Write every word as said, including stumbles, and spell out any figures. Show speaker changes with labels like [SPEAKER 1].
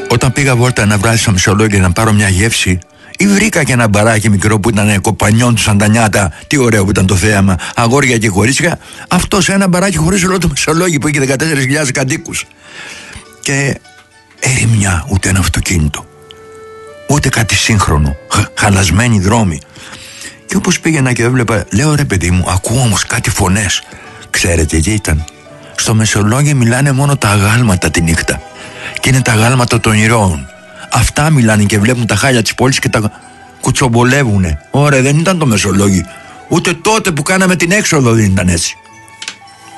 [SPEAKER 1] Όταν πήγα βόλτα ένα βράδυ στο Μεσολόγγιο να πάρω μια γεύση, ή βρήκα και ένα μπαράκι μικρό που ήταν κοπανιών του σαν τα νιάτα. Τι ωραίο που ήταν το θέαμα, αγόρια και κορίτσια. Αυτό σε ένα μπαράκι χωρίς όλο το Μεσολόγγιο που είχε δεκατέσσερις χιλιάδες κατοίκους. Και ερημιά, ούτε ένα αυτοκίνητο, ούτε κάτι σύγχρονο, χα, χαλασμένοι δρόμοι. Και όπως πήγαινα και έβλεπα, λέω ρε παιδί μου, ακούω όμως κάτι φωνές. Ξέρετε τι ήταν? Στο Μεσολόγγιο μιλάνε μόνο τα αγάλματα τη νύχτα. Και είναι τα αγάλματα των ηρώων. Αυτά μιλάνε και βλέπουν τα χάλια της πόλης και τα κουτσομπολεύουνε. Ωραία, δεν ήταν το Μεσολόγγιο. Ούτε τότε που κάναμε την έξοδο δεν ήταν έτσι.